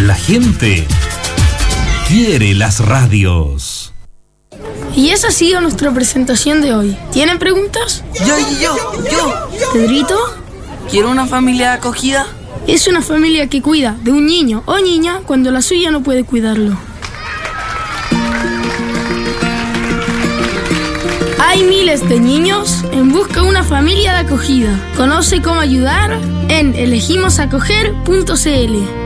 La gente quiere las radios. Y esa ha sido nuestra presentación de hoy. ¿Tienen preguntas? Yo. ¿Pedrito? ¿Quiero una familia acogida? Es una familia que cuida de un niño o niña cuando la suya no puede cuidarlo. Hay miles de niños en busca de una familia de acogida. Conoce cómo ayudar en elegimosacoger.cl.